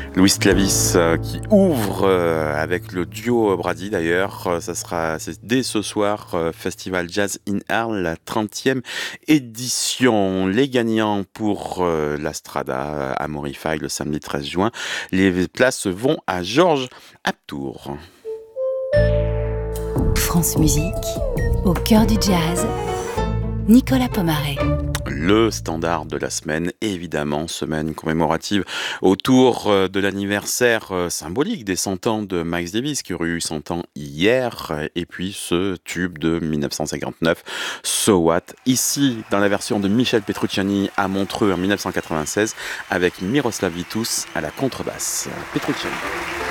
Louis Clavis qui ouvre avec le duo Brady d'ailleurs. C'est dès ce soir, Festival Jazz in Arles, la 30e édition. Les gagnants pour la Strada à Morify le samedi 13 juin. Les places vont à Georges Aptour. France Musique, au cœur du jazz, Nicolas Pomaré. Le standard de la semaine, évidemment, semaine commémorative autour de l'anniversaire symbolique des 100 ans de Miles Davis, qui aurait eu 100 ans hier, et puis ce tube de 1959, So What, ici dans la version de Michel Petrucciani à Montreux en 1996, avec Miroslav Vitous à la contrebasse. Petrucciani.